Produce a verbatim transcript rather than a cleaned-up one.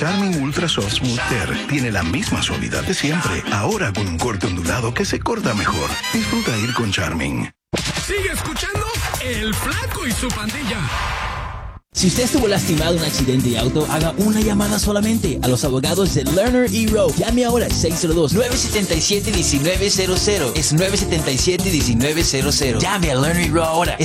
Charmin Ultra Soft Smooth Tear tiene la misma suavidad de siempre, ahora con un corte ondulado que se corta mejor. Disfruta ir con Charmin. Sigue escuchando El Flaco y su pandilla. Si usted estuvo lastimado en un accidente de auto, haga una llamada solamente a los abogados de Lerner y Rowe. Llame ahora al seis cero dos, nueve siete siete, uno nueve cero cero. Es nueve siete siete, uno nueve cero cero. Llame a Lerner y Rowe ahora.